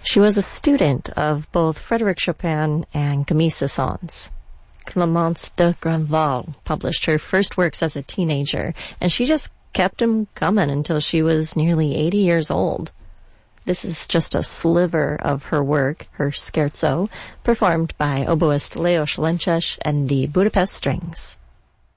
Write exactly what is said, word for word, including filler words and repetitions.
She was a student of both Frédéric Chopin and Camille Saint-Saëns. Clémence de Grandval published her first works as a teenager, and she just kept them coming until she was nearly eighty years old. This is just a sliver of her work, her scherzo, performed by oboist Leos Lences and the Budapest Strings.